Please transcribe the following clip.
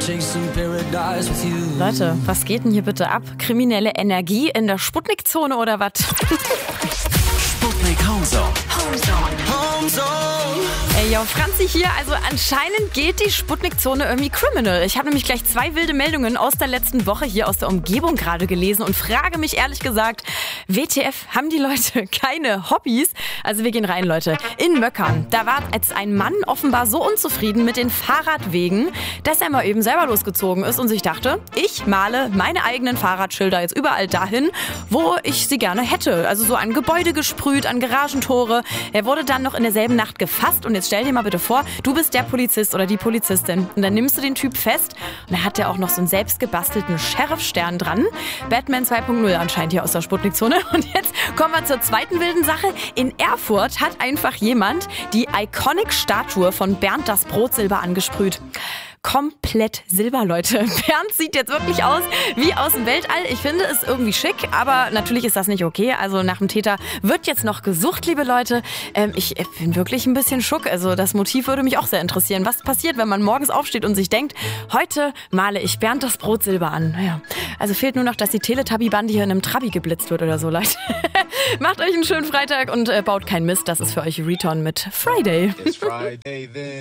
Leute, was geht denn hier bitte ab? Kriminelle Energie in der Sputnik-Zone oder was? Sputnik Homezone. Ey, yo, Franzi hier. Also anscheinend geht die Sputnik-Zone irgendwie criminal. Ich habe nämlich gleich 2 wilde Meldungen aus der letzten Woche hier aus der Umgebung gerade gelesen und frage mich ehrlich gesagt, WTF, haben die Leute keine Hobbys? Also wir gehen rein, Leute. In Möckern, da war jetzt ein Mann offenbar so unzufrieden mit den Fahrradwegen, dass er mal eben selber losgezogen ist und sich dachte, ich male meine eigenen Fahrradschilder jetzt überall dahin, wo ich sie gerne hätte. Also so an Gebäude gesprüht, an Garagentore. Er wurde dann noch in derselben Nacht gefasst und jetzt stell dir mal bitte vor, du bist der Polizist oder die Polizistin und dann nimmst du den Typ fest und da hat der auch noch so einen selbst gebastelten Sheriff-Stern dran. Batman 2.0 anscheinend hier aus der Sputnik-Zone. Und jetzt kommen wir zur zweiten wilden Sache. In Erfurt hat einfach jemand die Iconic-Statue von Bernd das Brotsilber angesprüht. Komplett Silber, Leute. Bernd sieht jetzt wirklich aus wie aus dem Weltall. Ich finde es irgendwie schick, aber natürlich ist das nicht okay. Also nach dem Täter wird jetzt noch gesucht, liebe Leute. Ich bin wirklich ein bisschen schock. Also das Motiv würde mich auch sehr interessieren. Was passiert, wenn man morgens aufsteht und sich denkt, heute male ich Bernd das Brotsilber an? Naja, also fehlt nur noch, dass die Teletubby-Bande hier in einem Trabi geblitzt wird oder so, Leute. Macht euch einen schönen Freitag und baut keinen Mist. Das ist für euch Return mit Friday.